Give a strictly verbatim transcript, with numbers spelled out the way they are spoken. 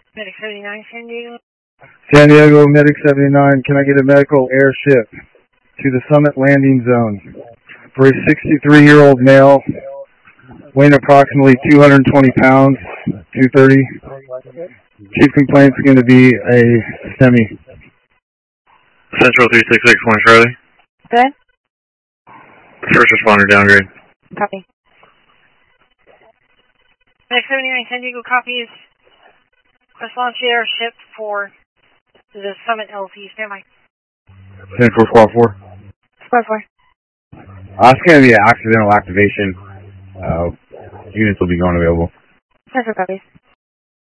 Medic seventy-nine, San Diego. San Diego, Medic seventy-nine, can I get a medical airship to the Summit landing zone for a sixty-three-year-old male, weighing approximately two hundred twenty pounds, two thirty. Chief complaint's going to be a STEMI. Central three six six, one Charlie. Good. First responder downgrade. Copy. Medic seventy-nine, San Diego copies. Let's launch the airship for the Summit L Z. Stand by. ten four squad four. Squad four. Uh, it's going to be an accidental activation. Uh, units will be going available. ten four copies.